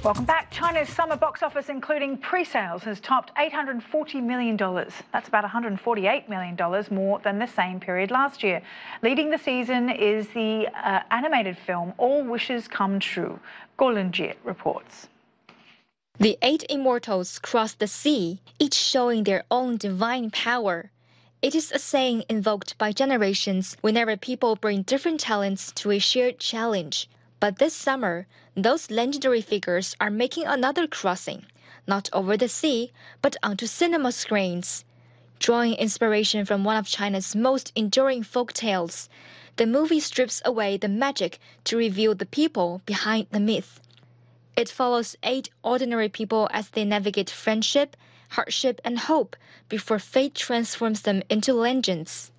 Welcome back. China's summer box office, including pre-sales, has topped $840 million. That's about $148 million more than the same period last year. Leading the season is the animated film All Wishes Come True. Guo Linjie reports. The 8 immortals cross the sea, each showing their own divine power. It is a saying invoked by generations whenever people bring different talents to a shared challenge. But this summer, those legendary figures are making another crossing, not over the sea, but onto cinema screens. Drawing inspiration from one of China's most enduring folk tales, the movie strips away the magic to reveal the people behind the myth. It follows 8 ordinary people as they navigate friendship, hardship, and hope before fate transforms them into legends.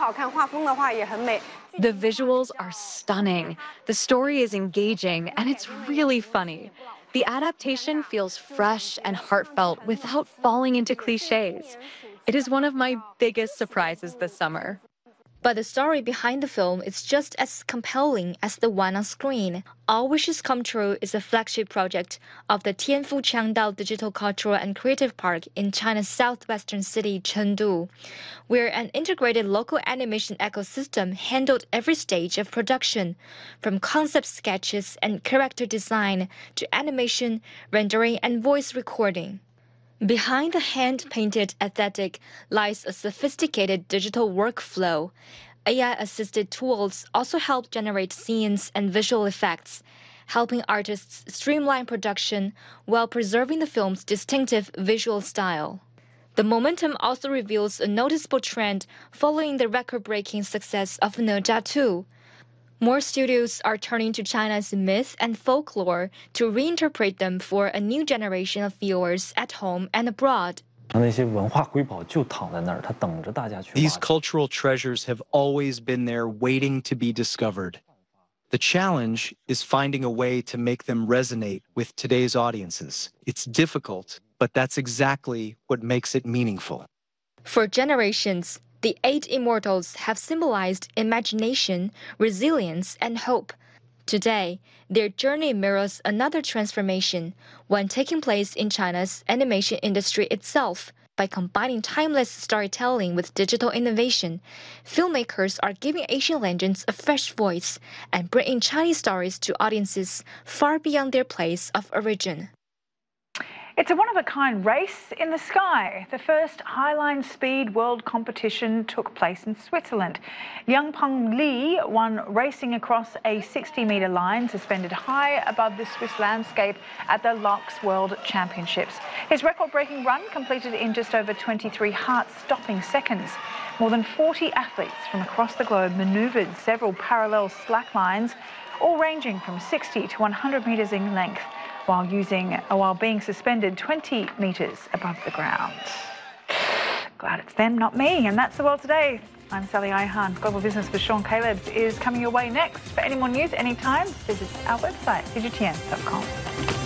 The visuals are stunning, the story is engaging, and it's really funny. The adaptation feels fresh and heartfelt without falling into cliches. It is one of my biggest surprises this summer. But the story behind the film is just as compelling as the one on screen. All Wishes Come True is a flagship project of the Tianfu Qiangdao Digital Cultural and Creative Park in China's southwestern city, Chengdu, where an integrated local animation ecosystem handled every stage of production, from concept sketches and character design to animation, rendering, and voice recording. Behind the hand-painted aesthetic lies a sophisticated digital workflow. AI-assisted tools also help generate scenes and visual effects, helping artists streamline production while preserving the film's distinctive visual style. The momentum also reveals a noticeable trend following the record-breaking success of Ne Zha 2. More studios are turning to China's myth and folklore to reinterpret them for a new generation of viewers at home and abroad. These cultural treasures have always been there waiting to be discovered. The challenge is finding a way to make them resonate with today's audiences. It's difficult, but that's exactly what makes it meaningful. For generations, the 8 immortals have symbolized imagination, resilience, and hope. Today, their journey mirrors another transformation, one taking place in China's animation industry itself. By combining timeless storytelling with digital innovation, filmmakers are giving Asian legends a fresh voice and bringing Chinese stories to audiences far beyond their place of origin. It's a one-of-a-kind race in the sky. The first Highline Speed World Competition took place in Switzerland. Yang Peng Li won racing across a 60-metre line suspended high above the Swiss landscape at the LOX World Championships. His record-breaking run completed in just over 23 heart-stopping seconds. More than 40 athletes from across the globe manoeuvred several parallel slack lines, all ranging from 60 to 100 metres in length, while being suspended 20 metres above the ground. Glad it's them, not me. And that's The World Today. I'm Sally Ihan. Global Business with Sean Calebs is coming your way next. For any more news, anytime, visit our website, cgtn.com.